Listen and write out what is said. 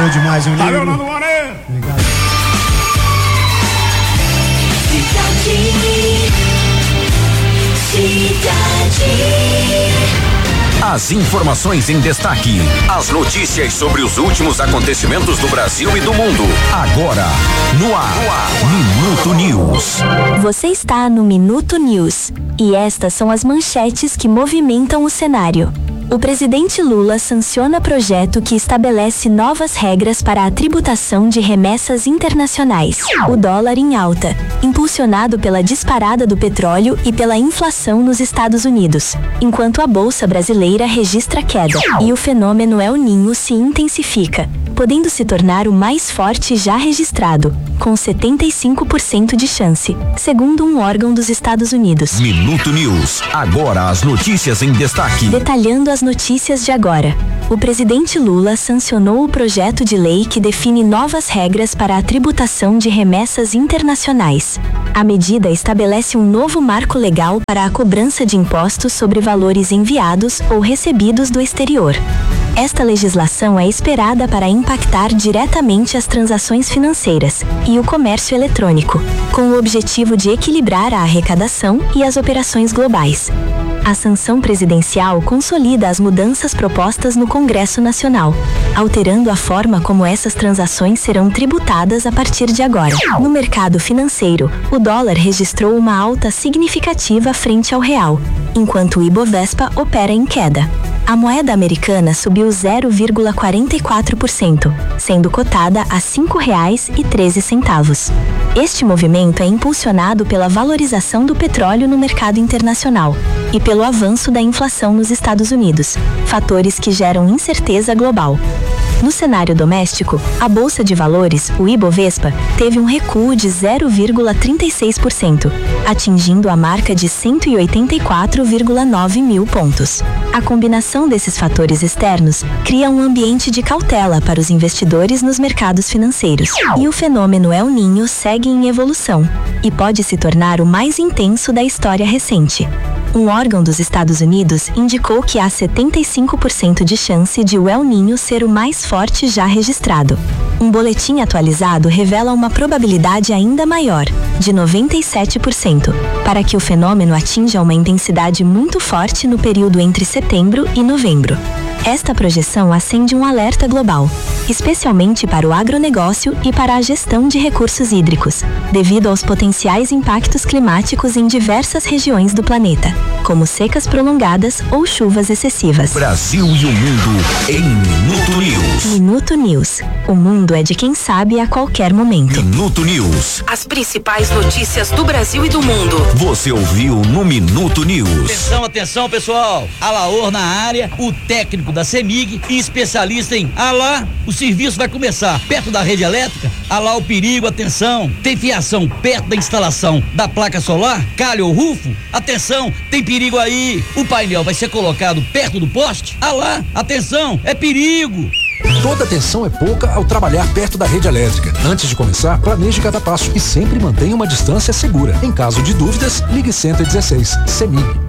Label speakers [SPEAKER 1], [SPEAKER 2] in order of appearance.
[SPEAKER 1] demais, meu
[SPEAKER 2] Valeu,
[SPEAKER 1] amigo.
[SPEAKER 2] Nando Moreira.
[SPEAKER 1] Obrigado.
[SPEAKER 3] As informações em destaque, as notícias sobre os últimos acontecimentos do Brasil e do mundo. Agora, no ar, Minuto News.
[SPEAKER 4] Você está no Minuto News e estas são as manchetes que movimentam o cenário. O presidente Lula sanciona projeto que estabelece novas regras para a tributação de remessas internacionais. O dólar em alta, impulsionado pela disparada do petróleo e pela inflação nos Estados Unidos, enquanto a bolsa brasileira registra queda. E o fenômeno El Niño se intensifica, podendo se tornar o mais forte já registrado, com 75% de chance, segundo um órgão dos Estados Unidos.
[SPEAKER 3] Minuto News, agora as notícias em destaque.
[SPEAKER 4] Detalhando as notícias de agora. O presidente Lula sancionou o projeto de lei que define novas regras para a tributação de remessas internacionais. A medida estabelece um novo marco legal para a cobrança de impostos sobre valores enviados ou recebidos do exterior. Esta legislação é esperada para impactar diretamente as transações financeiras e o comércio eletrônico, com o objetivo de equilibrar a arrecadação e as operações globais. A sanção presidencial consolida as mudanças propostas no Congresso Nacional, alterando a forma como essas transações serão tributadas a partir de agora. No mercado financeiro, o dólar registrou uma alta significativa frente ao real, enquanto o Ibovespa opera em queda. A moeda americana subiu 0,44%, sendo cotada a R$ 5,13. Este movimento é impulsionado pela valorização do petróleo no mercado internacional e pelo avanço da inflação nos Estados Unidos, fatores que geram incerteza global. No cenário doméstico, a Bolsa de Valores, o Ibovespa, teve um recuo de 0,36%, atingindo a marca de 184,9 mil pontos. A combinação desses fatores externos cria um ambiente de cautela para os investidores nos mercados financeiros. E o fenômeno El Niño segue em evolução e pode se tornar o mais intenso da história recente. Um órgão dos Estados Unidos indicou que há 75% de chance de o El Niño ser o mais forte já registrado. Um boletim atualizado revela uma probabilidade ainda maior, de 97%, para que o fenômeno atinja uma intensidade muito forte no período entre setembro e novembro. Esta projeção acende um alerta global, especialmente para o agronegócio e para a gestão de recursos hídricos, devido aos potenciais impactos climáticos em diversas regiões do planeta, como secas prolongadas ou chuvas excessivas.
[SPEAKER 3] Brasil e o mundo em Minuto News.
[SPEAKER 4] Minuto News. O mundo é de quem sabe a qualquer momento.
[SPEAKER 3] Minuto News.
[SPEAKER 5] As principais notícias do Brasil e do mundo.
[SPEAKER 3] Você ouviu no Minuto News.
[SPEAKER 6] Atenção, atenção, pessoal. Alaor na área, o técnico da CEMIG e especialista em o serviço vai começar perto da rede elétrica. O perigo, atenção, tem fiação perto da instalação da placa solar, calha ou rufo, atenção, tem perigo aí, o painel vai ser colocado perto do poste, atenção, é perigo.
[SPEAKER 7] Toda atenção é pouca ao trabalhar perto da rede elétrica. Antes de começar, planeje cada passo e sempre mantenha uma distância segura. Em caso de dúvidas, ligue 116. CEMIG.